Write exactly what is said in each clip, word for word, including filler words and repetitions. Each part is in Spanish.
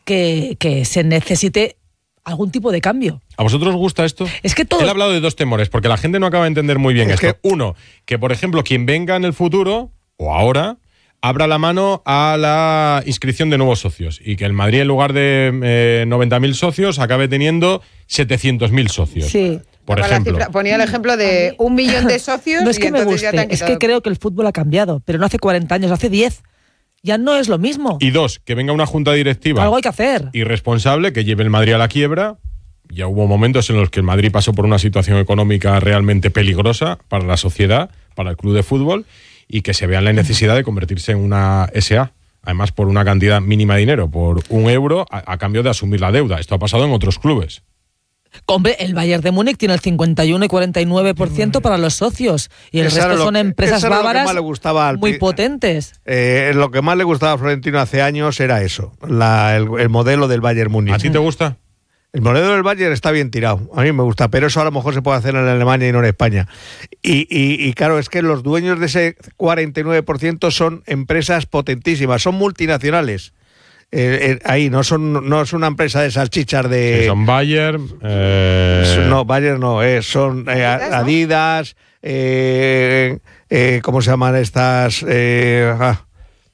que, que se necesite algún tipo de cambio. ¿A vosotros os gusta esto? Es que todo... Él ha hablado de dos temores, porque la gente no acaba de entender muy bien es esto. Que... Uno, que por ejemplo, quien venga en el futuro, o ahora, abra la mano a la inscripción de nuevos socios y que el Madrid, en lugar de eh, noventa mil socios, acabe teniendo setecientos mil socios. Sí. Por Ponía ejemplo. Cifra, ponía el ejemplo de un millón de socios. No es y que me entonces guste, ya te es que creo que el fútbol ha cambiado, pero no hace cuarenta años, hace diez. Ya no es lo mismo. Y dos, que venga una junta directiva algo hay que hacer. irresponsable que lleve el Madrid a la quiebra. Ya hubo momentos en los que el Madrid pasó por una situación económica realmente peligrosa para la sociedad, para el club de fútbol, y que se vea la necesidad de convertirse en una S A. Además, por una cantidad mínima de dinero, por un euro, a, a cambio de asumir la deuda. Esto ha pasado en otros clubes. Hombre, el Bayern de Múnich tiene el cincuenta y uno y cuarenta y nueve por ciento para los socios y el Eso resto lo, son empresas bávaras muy al, potentes. Eh, lo que más le gustaba a Florentino hace años era eso, la, el, el modelo del Bayern Múnich. ¿A ti te gusta? El modelo del Bayern está bien tirado, a mí me gusta, pero eso a lo mejor se puede hacer en Alemania y no en España. Y, y, y claro, es que los dueños de ese cuarenta y nueve por ciento son empresas potentísimas, son multinacionales. Eh, eh, ahí no son no es una empresa de salchichas de sí, son Bayer eh... no Bayer no eh, son eh, Adidas eh, eh, ¿cómo se llaman estas eh, ah,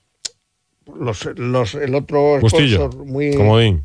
los los el otro Bustillo, muy comodín.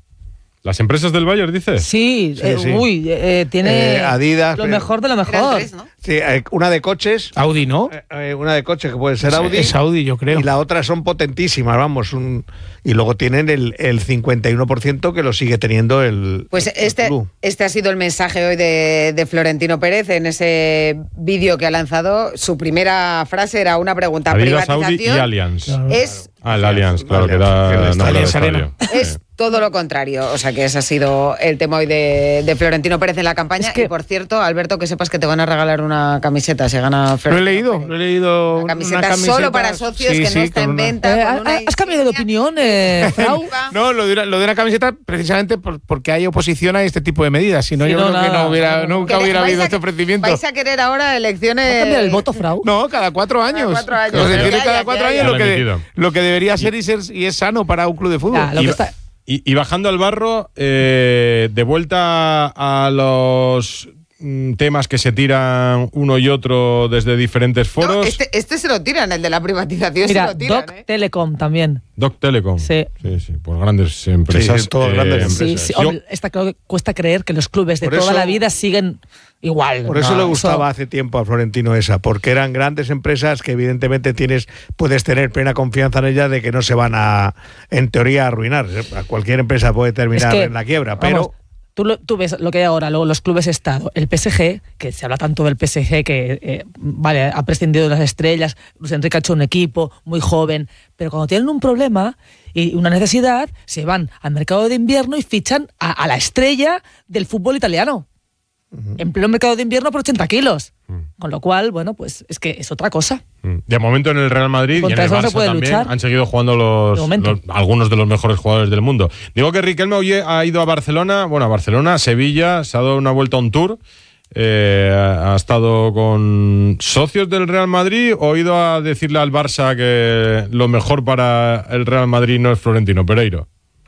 ¿Las empresas del Bayern, dices? Sí, sí, eh, sí. uy, eh, tiene eh, Adidas, lo mejor de lo mejor. Tres, ¿no? Sí, eh, una de coches. Audi, ¿no? Eh, una de coches que puede ser Audi. Es Audi, yo creo. Y la otra son potentísimas, vamos. Un, y luego tienen el, el cincuenta y uno por ciento que lo sigue teniendo el. Pues el este, club. este ha sido el mensaje hoy de, de Florentino Pérez en ese vídeo que ha lanzado. Su primera frase era una pregunta. Adidas, privatización Audi y Allianz. Claro. Es. Ah, el Allianz, claro, Allianz, que era. no, Allianz Arena. Es todo lo contrario. O sea que ese ha sido el tema hoy de, de Florentino Pérez en la campaña. Es que, y por cierto, Alberto, que sepas que te van a regalar una camiseta si gana Florentino. Lo he leído, Pérez. lo he leído. Una camiseta, una camiseta solo para socios sí, que sí, no está en una... venta. Eh, con una ¿Has cambiado de opinión, eh, Frau? No, lo de, una, lo de una camiseta precisamente por, porque hay oposición a este tipo de medidas. Si no, sí, yo no, creo nada, que no hubiera, no, nunca hubiera habido este ofrecimiento. ¿Vais a querer ahora elecciones? ¿Va a cambiar el voto, Frau? No, cada cuatro años. Cada cuatro años. Los decide Ya, cada ya, cuatro ya, años ya. lo, que Ya de, lo que debería ser y, ser y es sano para un club de fútbol. Ya, lo Y, que está... y, y bajando al barro, eh, de vuelta a los mm, temas que se tiran uno y otro desde diferentes foros. No, este, este se lo tiran, el de la privatización Mira, se lo tiran. Doc ¿eh? Telecom también. Doc Telecom. Sí. Sí, sí, por grandes empresas. Sí, sí, todas grandes Sí, empresas. sí, Yo- hombre, está claro que cuesta creer que los clubes de Por toda eso- la vida siguen igual. Por eso No, le gustaba hace tiempo a Florentino esa, porque eran grandes empresas que evidentemente tienes, puedes tener plena confianza en ellas de que no se van a, en teoría, a arruinar. Cualquier empresa puede terminar Es que, en la quiebra, vamos, pero Tú, lo, tú ves lo que hay ahora, luego los clubes Estado, el P S G, que se habla tanto del P S G, que eh, vale, ha prescindido de las estrellas, Luis Enrique ha hecho un equipo muy joven, pero cuando tienen un problema y una necesidad, se van al mercado de invierno y fichan a, a la estrella del fútbol italiano. Uh-huh. En pleno mercado de invierno por ochenta kilos. Uh-huh. Con lo cual, bueno, pues es que es otra cosa. De momento en el Real Madrid y en el Barça no se puede también luchar. han seguido jugando los, los algunos de los mejores jugadores del mundo. Digo que Riquelme hoy ha ido a Barcelona, bueno, a Barcelona, a Sevilla, se ha dado una vuelta a un tour, eh, ha estado con socios del Real Madrid o ha ido a decirle al Barça que lo mejor para el Real Madrid no es Florentino Pereiro.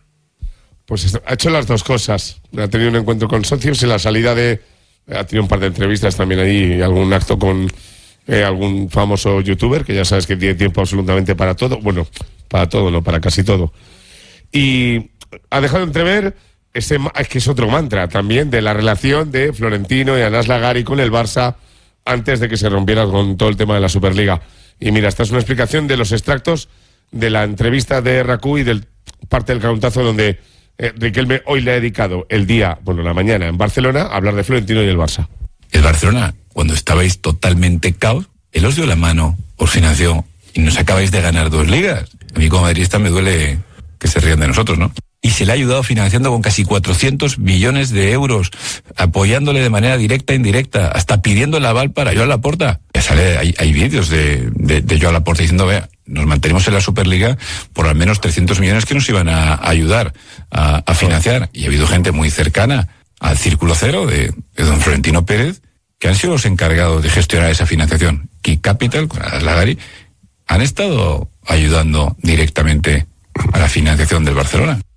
Pues ha hecho las dos cosas. Ha tenido un encuentro con socios y la salida de... Ha tenido un par de entrevistas también ahí y algún acto con eh, algún famoso youtuber, que ya sabes que tiene tiempo absolutamente para todo. Bueno, para todo, no, para casi todo. Y ha dejado entrever, ese, es que es otro mantra también, de la relación de Florentino y Anas Lagari con el Barça antes de que se rompiera con todo el tema de la Superliga. Y mira, esta es una explicación de los extractos de la entrevista de R A C U y del parte del cauntazo donde... Eh, Riquelme hoy le ha dedicado el día, bueno, la mañana en Barcelona a hablar de Florentino y el Barça. El Barcelona, cuando estabais totalmente caos, él os dio la mano, os financió y nos acabáis de ganar dos ligas. A mí como madridista me duele que se rían de nosotros, ¿no? Y se le ha ayudado financiando con casi cuatrocientos millones de euros, apoyándole de manera directa e indirecta, hasta pidiendo el aval para Joan Laporta. Ya sale, hay, hay vídeos de, de, de Joan Laporta diciendo, vea, nos mantenemos en la Superliga por al menos trescientos millones que nos iban a, a ayudar a, a financiar. Y ha habido gente muy cercana al Círculo Cero de, de don Florentino Pérez, que han sido los encargados de gestionar esa financiación. Key Capital, con Anas Lagari, han estado ayudando directamente a la financiación del Barcelona.